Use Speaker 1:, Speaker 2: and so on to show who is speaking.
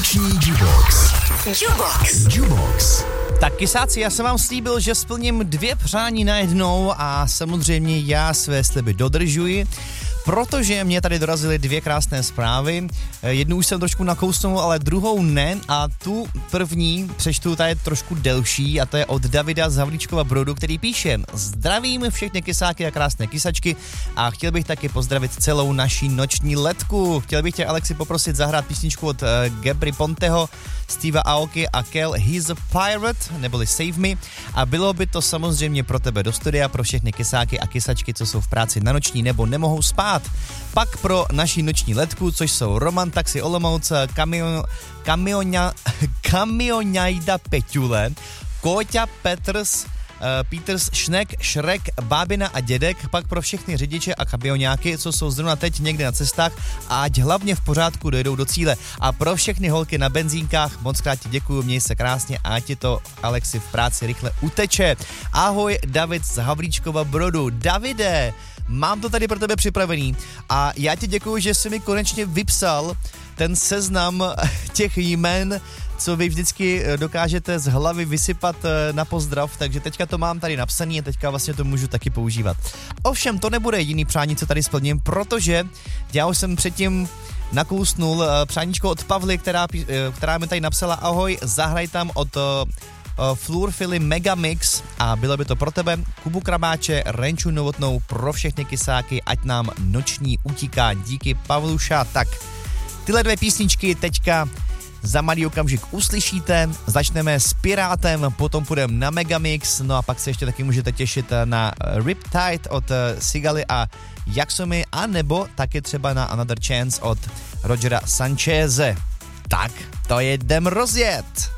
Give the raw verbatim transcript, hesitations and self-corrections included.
Speaker 1: Noční Jukebox. Jukebox. Jukebox.
Speaker 2: Tak kysáci, já jsem vám slíbil, že splním dvě přání najednou a samozřejmě já své sliby dodržuji, protože mě tady dorazily dvě krásné zprávy. Jednu už jsem trošku nakousnul, ale druhou ne a tu první přečtu, ta je trošku delší a to je od Davida z Havlíčkova Brodu, který píše: zdravím všechny kysáky a krásné kysačky a chtěl bych taky pozdravit celou naší noční letku. Chtěl bych tě, Alexi, poprosit zahrát písničku od uh, Gabry Ponteho, Steva Aoki a Kel He's a Pirate, neboli Save Me, a bylo by to samozřejmě pro tebe do studia, pro všechny kysáky a kysačky, co jsou v práci na noční nebo nemohou spát. Pak pro naši noční letku, což jsou Roman, Taxi Olomouc, Kamion, Kamioňa, Kamionajda Peťule, Kóťa, Petrs, Peters, Šnek, Šrek, Bábina a Dědek, pak pro všechny řidiče a kamioňáky, co jsou zrovna teď někde na cestách, a ať hlavně v pořádku dojdou do cíle. A pro všechny holky na benzínkách moc krát ti děkuju, měj se krásně a ať ti to, Alexi, v práci rychle uteče. Ahoj, David z Havlíčkova Brodu. Davide, mám to tady pro tebe připravený a já ti děkuju, že jsi mi konečně vypsal ten seznam těch jmen, co vy vždycky dokážete z hlavy vysypat na pozdrav, takže teďka to mám tady napsaný a teďka vlastně to můžu taky používat. Ovšem, to nebude jediný přání, co tady splním, protože já už jsem předtím nakousnul přáníčko od Pavly, která, která mi tady napsala: ahoj, zahraj tam od Flurfily Megamix a bylo by to pro tebe, Kubu Krabáče, Renču Novotnou, pro všechny kysáky, ať nám noční utíká. Díky, Pavluša. Tak, tyhle dvě písničky teďka za malý okamžik uslyšíte, začneme s Pirátem, potom půjdeme na Megamix, no a pak se ještě taky můžete těšit na Riptide od Sigaly a Jaxomy, a nebo taky třeba na Another Chance od Rogera Sancheze. Tak, to je jdem rozjet!